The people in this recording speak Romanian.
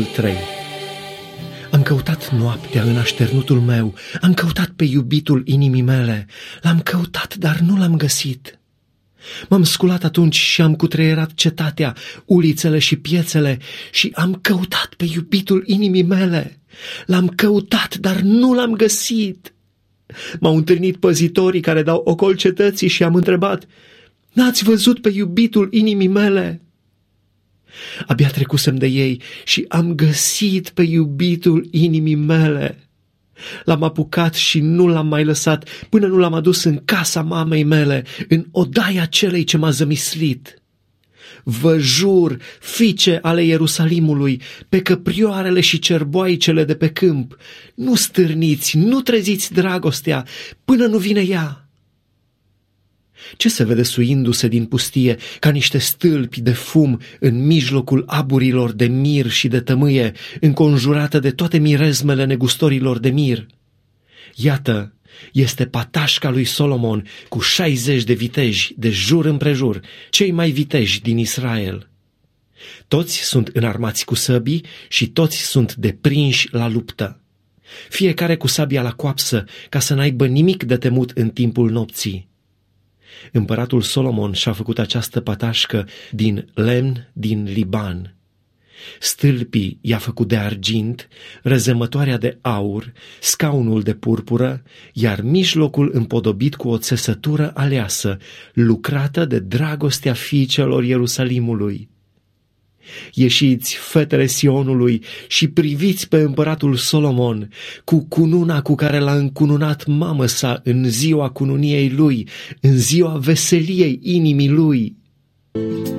3. Am căutat noaptea în așternutul meu, am căutat pe iubitul inimii mele, l-am căutat, dar nu l-am găsit. M-am sculat atunci și am cutreierat cetatea, ulițele și piețele și am căutat pe iubitul inimii mele. L-am căutat, dar nu l-am găsit. M-au întâlnit păzitorii care dau ocol cetății și am întrebat: n-ați văzut pe iubitul inimii mele? Abia trecusem de ei și am găsit pe iubitul inimii mele. L-am apucat și nu l-am mai lăsat până nu l-am adus în casa mamei mele, în odaia celei ce m-a zămislit. Vă jur, fiice ale Ierusalimului, pe căprioarele și cerboaicele de pe câmp, nu stârniți, nu treziți dragostea până nu vine ea. Ce se vede suindu-se din pustie ca niște stâlpi de fum în mijlocul aburilor de mir și de tămâie, înconjurată de toate mirezmele negustorilor de mir? Iată, este patașca lui Solomon cu 60 de viteji de jur împrejur, cei mai viteji din Israel. Toți sunt înarmați cu săbii și toți sunt deprinși la luptă, fiecare cu sabia la coapsă, ca să n-aibă nimic de temut în timpul nopții. Împăratul Solomon și-a făcut această patașcă din lemn din Liban. Stâlpii i-a făcut de argint, rezemătoarea de aur, scaunul de purpură, iar mijlocul împodobit cu o țesătură aleasă, lucrată de dragostea fiicelor Ierusalimului. Ieșiți, fetele Sionului, și priviți pe împăratul Solomon, cu cununa cu care l-a încununat mamă sa în ziua cununiei lui, în ziua veseliei inimii lui.